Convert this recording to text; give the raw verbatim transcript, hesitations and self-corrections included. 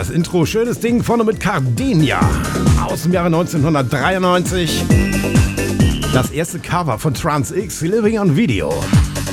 das Intro, schönes Ding, vorne mit Cardenia aus dem Jahre neunzehnhundertdreiundneunzig. Das erste Cover von Trans X, Living on Video.